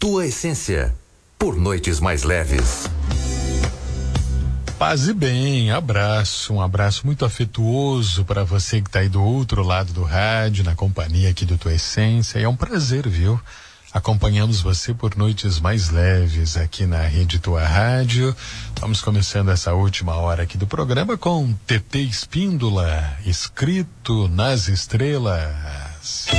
Tua Essência, por noites mais leves. Paz e bem, um abraço muito afetuoso para você que está aí do outro lado do rádio, na companhia aqui do Tua Essência. E é um prazer, viu? Acompanhamos você por noites mais leves aqui na Rede Tua Rádio. Vamos começando essa última hora aqui do programa com TT Espíndola, Escrito nas Estrelas.